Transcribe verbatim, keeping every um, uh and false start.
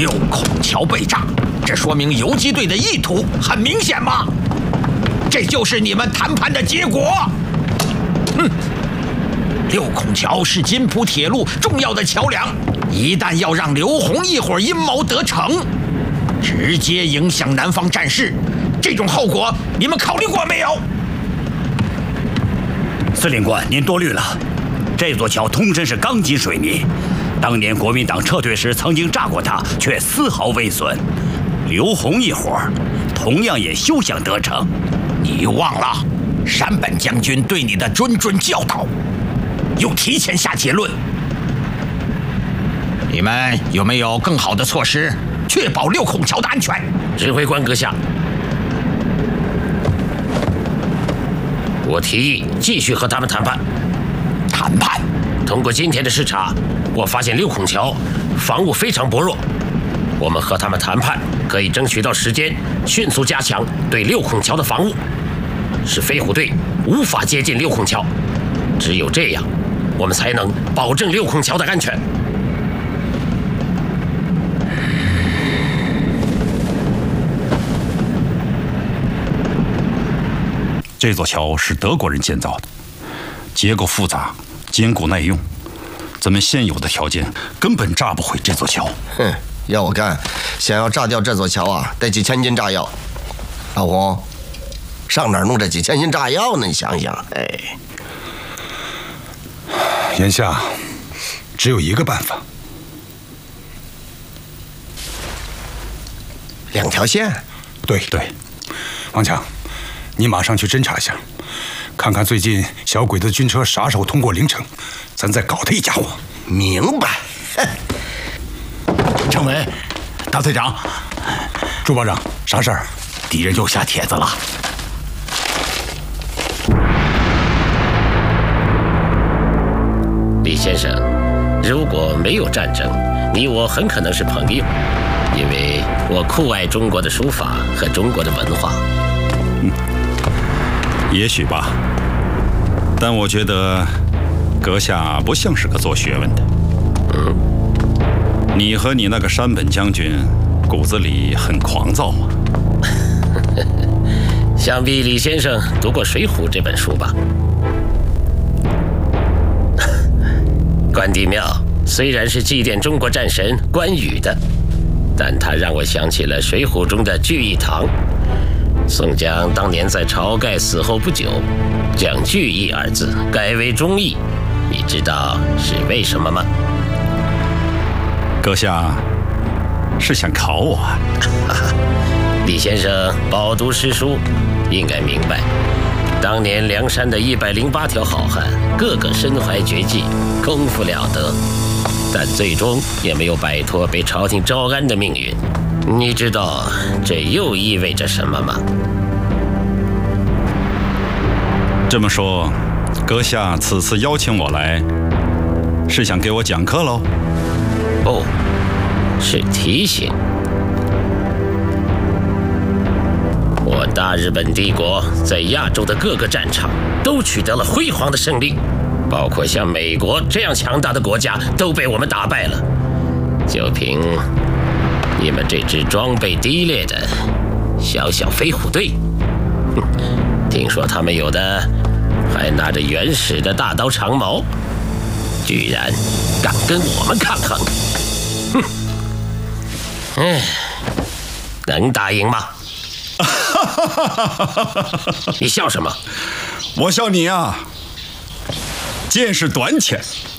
六孔桥被炸，这说明游击队的意图很明显嘛。这就是你们谈判的结果。哼！六孔桥是津浦铁路重要的桥梁，一旦要让刘洪一伙阴谋得逞，直接影响南方战事，这种后果你们考虑过没有？ 司令官，您多虑了。这座桥通身是钢筋水泥，当年国民党撤退时曾经炸过它，却丝毫未损。刘洪一伙同样也休想得逞。 你忘了山本将军对你的谆谆教导，又提前下结论。你们有没有更好的措施，确保六孔桥的安全？ 指挥官阁下，我提议继续和他们谈判。 谈判？ 通过今天的视察，我发现六孔桥防务非常薄弱。我们和他们谈判，可以争取到时间，迅速加强对六孔桥的防务，使飞虎队无法接近六孔桥。只有这样，我们才能保证六孔桥的安全。 这座桥是德国人建造的，结构复杂，坚固耐用。咱们现有的条件根本炸不毁这座桥。 哼，要我干，想要炸掉这座桥啊，得几千斤炸药。老洪，上哪儿弄这几千斤炸药呢？你想想，哎， 眼下只有一个办法， 两条线。 对对，王强，你马上去侦查一下，看看最近小鬼子军车啥时候通过陵城，咱再搞他一家伙。 明白。 政委，大队长， 朱保长，啥事儿？ 敌人又下帖子了。 李先生，如果没有战争，你我很可能是朋友，因为我酷爱中国的书法和中国的文化。 嗯，也许吧，但我觉得阁下不像是个做学问的。 嗯， 你和你那个山本将军骨子里很狂躁嘛。 想必李先生读过《水浒》这本书吧？关帝庙虽然是祭奠中国战神关羽的，但它让我想起了《水浒》中的聚义堂。宋江当年在晁盖死后不久，将“聚义”二字改为“忠义”，你知道是为什么吗？ 阁下是想考我啊？ 李先生饱读诗书，应该明白，当年梁山的一百零八条好汉，个个身怀绝技，功夫了得，但最终也没有摆脱被朝廷招安的命运。你知道这又意味着什么吗？ 这么说，阁下此次邀请我来，是想给我讲课喽？ 不，是提醒。我大日本帝国在亚洲的各个战场都取得了辉煌的胜利，包括像美国这样强大的国家都被我们打败了。就凭你们这支装备低劣的小小飞虎队，哼，听说他们有的还拿着原始的大刀长矛，居然敢跟我们抗衡，哼！哎，能打赢吗？你笑什么？ 我笑你啊，见识短浅，